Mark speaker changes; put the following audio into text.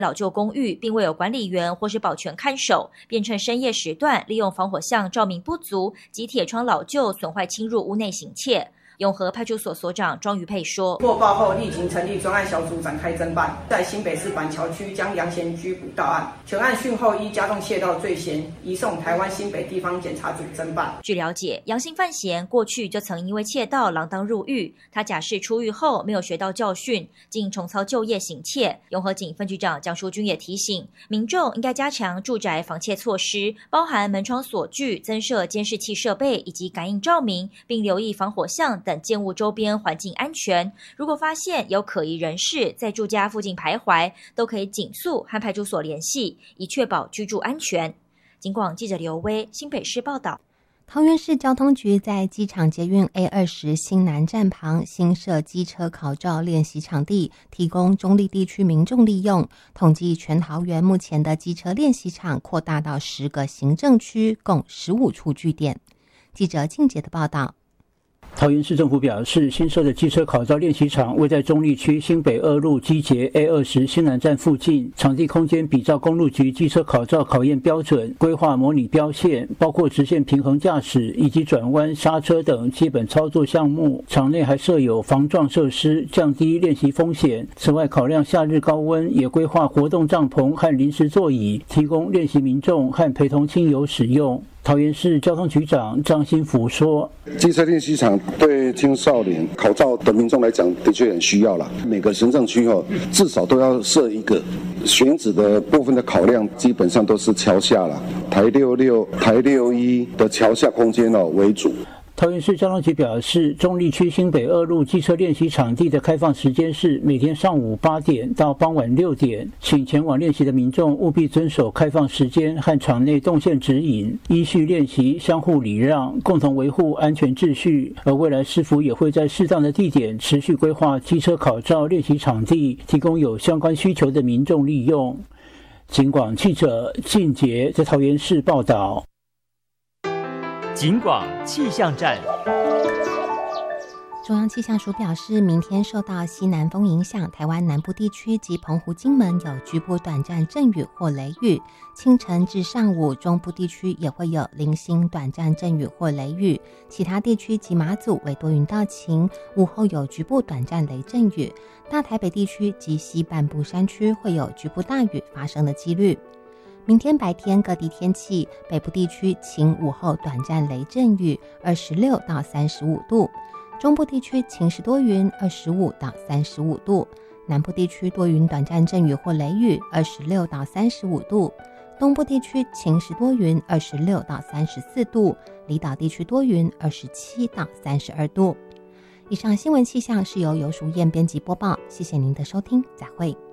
Speaker 1: 老旧公寓并未有管理员或是保全看守，便趁深夜时段利用防火巷照明不足及铁窗老旧损坏侵入屋内行窃。永和派出所所长庄于佩说：
Speaker 2: 获报后，立即成立专案小组展开侦办，在新北市板桥区将杨贤拘捕到案。全案讯后依加重窃盗罪嫌，移送台湾新北地方检察组侦办。
Speaker 1: 据了解，杨姓犯嫌过去就曾因为窃盗锒铛入狱，他假释出狱后没有学到教训，竟重操旧业行窃。永和警分局长江淑君也提醒民众应该加强住宅防窃措施，包含门窗锁具、增设监视器设备以及感应照明，并留意防火巷等建物周边环境安全。如果发现有可疑人士在住家附近徘徊，都可以尽速和派出所联系，以确保居住安全。警广记者刘威新北市报道。
Speaker 3: 桃园市交通局在机场捷运 A20 新南站旁新设机车考照练习场地，提供中立地区民众利用。统计全桃园目前的机车练习场扩大到10个行政区，共15处据点。记者静杰的报道。
Speaker 4: 桃园市政府表示，新设的机车考照练习场位在中坜区新北2路机捷 A20 新南站附近，场地空间比照公路局机车考照考验标准，规划模拟标线，包括直线平衡驾驶以及转弯、刹车等基本操作项目。场内还设有防撞设施，降低练习风险。此外，考量夏日高温，也规划活动帐篷和临时座椅，提供练习民众和陪同亲友使用。桃园市交通局长张新福说：
Speaker 5: 机车练习场对青少年考照的民众来讲的确很需要啦，每个行政区至少都要设一个。选址的部分的考量基本上都是桥下啦，台66、台61的桥下空间为主。
Speaker 4: 桃园市交通局表示，中坜区新北2路机车练习场地的开放时间是每天上午8点到傍晚6点，请前往练习的民众务必遵守开放时间和场内动线指引，依序练习，相互礼让，共同维护安全秩序。而未来市府也会在适当的地点持续规划机车考照练习场地，提供有相关需求的民众利用。警广记者靳杰在桃园市报道。
Speaker 6: 警广气象站。
Speaker 3: 中央气象署表示，明天受到西南风影响，台湾南部地区及澎湖、金门有局部短暂阵雨或雷雨。清晨至上午，中部地区也会有零星短暂阵雨或雷雨，其他地区及马祖为多云到晴，午后有局部短暂雷阵雨。大台北地区及西半部山区会有局部大雨发生的几率。明天白天各地天气，北部地区晴，午后短暂雷阵雨，26到35度；中部地区晴时多云，25到35度；南部地区多云短暂阵雨或雷雨，26到35度；东部地区晴时多云，26到34度；离岛地区多云，27到32度。以上新闻气象是由游淑燕编辑播报，谢谢您的收听，再会。